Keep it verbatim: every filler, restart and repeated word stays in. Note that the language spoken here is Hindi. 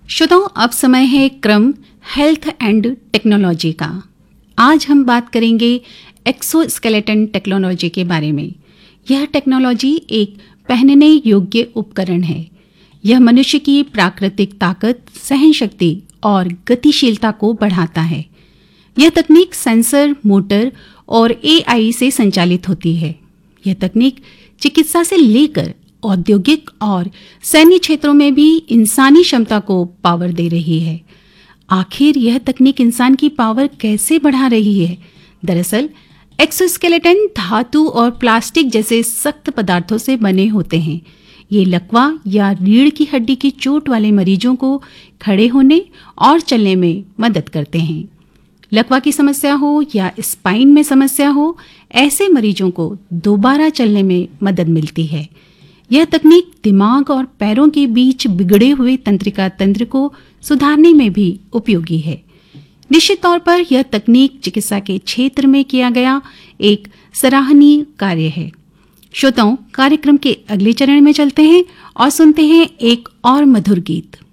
श्रोताओं, अब समय है क्रम हेल्थ एंड टेक्नोलॉजी का। आज हम बात करेंगे एक्सोस्केलेटन टेक्नोलॉजी के बारे में। यह टेक्नोलॉजी एक पहनने योग्य उपकरण है। यह मनुष्य की प्राकृतिक ताकत, सहन शक्ति और गतिशीलता को बढ़ाता है। यह तकनीक सेंसर, मोटर और एआई से संचालित होती है। यह तकनीक चिकित्सा से लेकर औद्योगिक और सैन्य क्षेत्रों में भी इंसानी क्षमता को पावर दे रही है। आखिर यह तकनीक इंसान की पावर कैसे बढ़ा रही है? दरअसल एक्सोस्केलेटन धातु और प्लास्टिक जैसे सख्त पदार्थों से बने होते हैं। ये लकवा या रीढ़ की हड्डी की चोट वाले मरीजों को खड़े होने और चलने में मदद करते हैं। लकवा की समस्या हो या स्पाइन में समस्या हो, ऐसे मरीजों को दोबारा चलने में मदद मिलती है। यह तकनीक दिमाग और पैरों के बीच बिगड़े हुए तंत्रिका तंत्र को सुधारने में भी उपयोगी है। निश्चित तौर पर यह तकनीक चिकित्सा के क्षेत्र में किया गया एक सराहनीय कार्य है। श्रोताओं, कार्यक्रम के अगले चरण में चलते हैं और सुनते हैं एक और मधुर गीत।